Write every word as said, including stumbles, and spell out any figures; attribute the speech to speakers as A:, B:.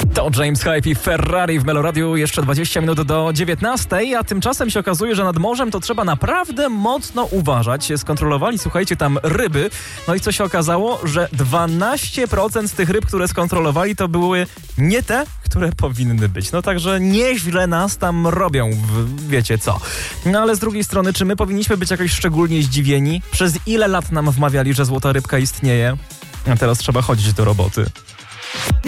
A: To James Hype i Ferrari w Meloradiu, jeszcze dwadzieścia minut do dziewiętnastej, a tymczasem się okazuje, że nad morzem to trzeba naprawdę mocno uważać. Skontrolowali, słuchajcie, tam ryby, no i co się okazało, że dwanaście procent z tych ryb, które skontrolowali, to były nie te, które powinny być. No także nieźle nas tam robią, w, wiecie co. No ale z drugiej strony, czy my powinniśmy być jakoś szczególnie zdziwieni? Przez ile lat nam wmawiali, że złota rybka istnieje? A teraz trzeba chodzić do roboty.